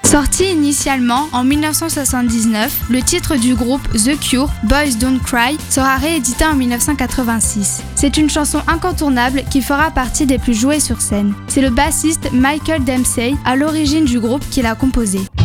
Sorti initialement en 1979, le titre du groupe The Cure, Boys Don't Cry, sera réédité en 1986. C'est une chanson incontournable qui fera partie des plus jouées sur scène. C'est le bassiste Michael Dempsey, à l'origine du groupe, qui l'a composée.